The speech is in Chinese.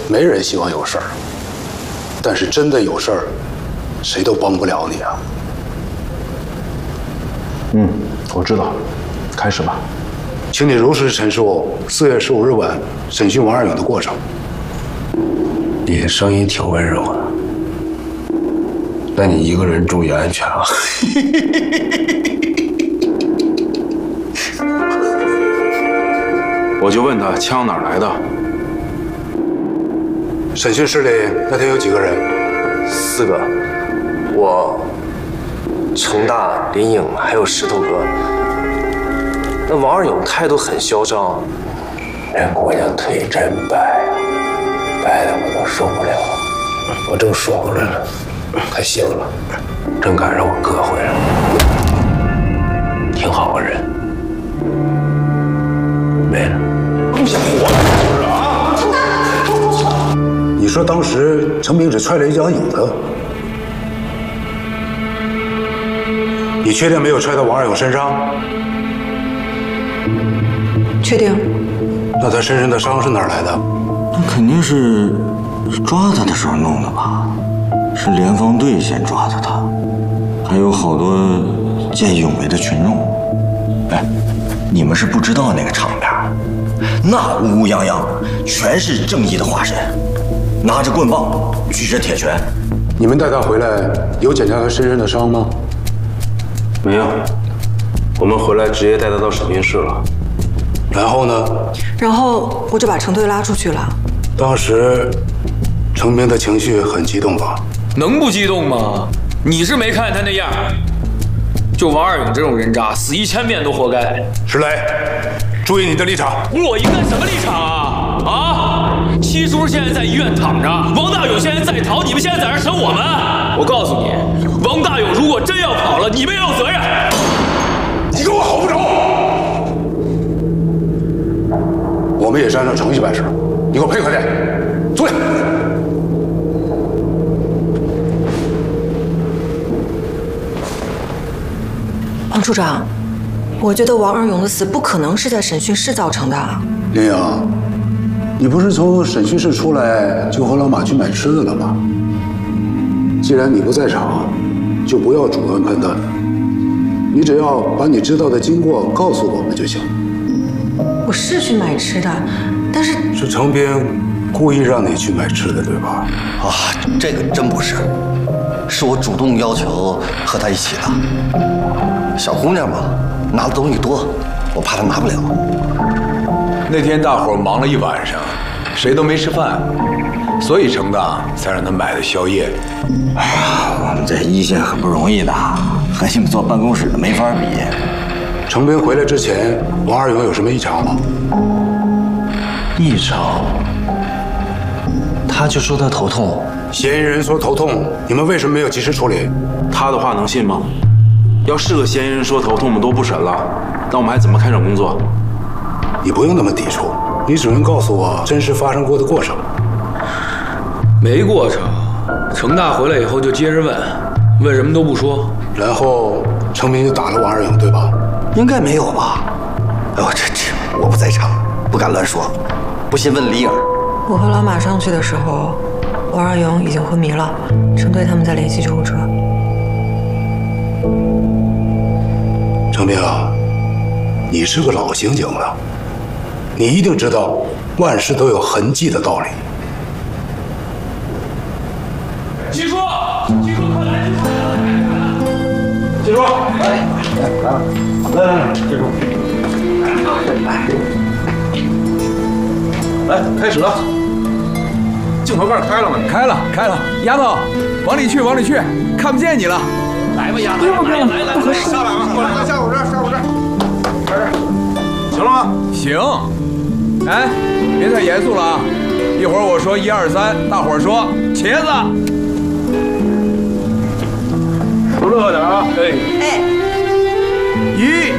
没人希望有事儿，但是真的有事儿，谁都帮不了你啊。我知道，开始吧。请你如实陈述4月15日晚审讯王二勇的过程。 你的声音挺温柔的，那你一个人注意安全啊。 我就问他枪哪儿来的。 审讯室里那天有几个人 ？4个，我、程大、林颖还有石头哥。那王二勇态度很嚣张，人姑娘腿真白啊，白的我都受不了。我正爽着呢，他醒了，正赶上我哥回来了，挺好个人，没了。不想活了是不是啊？ 你说当时程明只踹了一脚椅子，你确定没有踹到王二勇身上？ 确定。 那他身上的伤是哪儿来的？ 那肯定是抓他的时候弄的吧？是联防队先抓的他，还有好多见义勇为的群众。哎，你们是不知道那个场面，那乌乌泱泱全是正义的化身，拿着棍棒，举着铁拳。 你们带他回来有检查他身上的伤吗？ 没有，我们回来直接带他到审讯室了。 然后呢？ 然后我就把程队拉出去了。 当时程明的情绪很激动吧？ 能不激动吗？你是没看他那样，就王二勇这种人渣，死1000遍都活该。 石雷，注意你的立场。 我应该什么立场啊？啊！七叔现在在医院躺着，王大勇现在在逃，你们现在在这审我们？我告诉你，王大勇如果真要跑了，你们也有责任。 你给我吼不着！我们也是按照程序办事，你给我配合点，坐下。 王处长，我觉得王二勇的死不可能是在审讯室造成的。 林颖，你不是从审讯室出来就和老马去买吃的了吗？既然你不在场，就不要主观判断，你只要把你知道的经过告诉我们就行。 我是去买吃的，但是程斌故意让你去买吃的，对吧？ 啊，这个真不是，是我主动要求和他一起的。小姑娘嘛，拿的东西多，我怕她拿不了。 那天大伙忙了一晚上，谁都没吃饭，所以程大才让他买的宵夜。 哎呀，我们这一线很不容易的，和你们坐办公室的没法比。 程斌回来之前，王二勇有什么异常吗？ 异常？他就说他头痛。 嫌疑人说头痛，你们为什么没有及时处理？ 他的话能信吗？要是个嫌疑人说头痛，我们都不审了，那我们还怎么开展工作？ 你不用那么抵触，你只能告诉我真实发生过的过程。 没过程，程大回来以后就接着问，问什么都不说， 然后程斌就打了王二勇，对吧？ 应该没有吧？哎呦，这我不在场，不敢乱说。不信问李颖。 我和老马上去的时候，王二勇已经昏迷了，程队他们在联系救护车。 程斌啊，你是个老刑警了，你一定知道万事都有痕迹的道理。 七叔，七叔，快来！ 记住，来，记住，来，开始了。镜头盖开了吗？ 开了。丫头，往里去，看不见你了。 来吧，丫头， 不用，不合适。 下来吧，过来，下我这儿，行了吗？ 行。哎，别太严肃了啊！一会儿我说1、2、3，大伙儿说茄子。 说乐点啊！ 哎， 1、